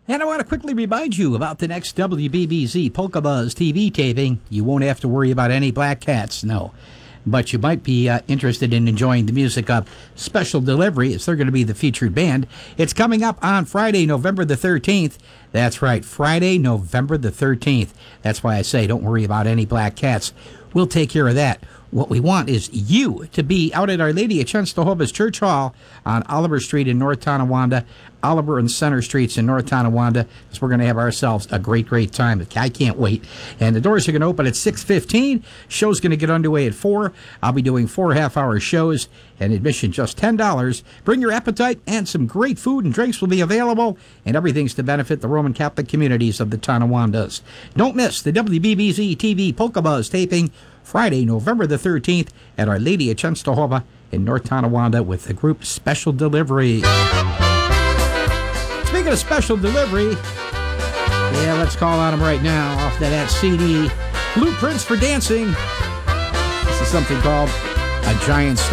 And I want to quickly remind you about the next WBBZ Polka Buzz TV taping. You won't have to worry about any black cats, no. But you might be interested in enjoying the music of Special Delivery, as they're going to be the featured band. It's coming up on Friday, November the 13th. That's right, Friday, November the 13th. That's why I say don't worry about any black cats. We'll take care of that. What we want is you to be out at Our Lady of Chenstohova's Church Hall on Oliver Street in North Tonawanda, Oliver and Center Streets in North Tonawanda, because we're going to have ourselves a great, great time. I can't wait. And the doors are going to open at 6:15. Show's going to get underway at 4. I'll be doing 4 half-hour shows, and admission just $10. Bring your appetite, and some great food and drinks will be available, and everything's to benefit the Roman Catholic communities of the Tonawandas. Don't miss the WBBZ TV Polka Buzz taping Friday, November the 13th at Our Lady of Chenstohova in North Tonawanda with the group Special Delivery. Speaking of Special Delivery, yeah, let's call on them right now off that CD, Blueprints for Dancing. This is something called A Giant Step.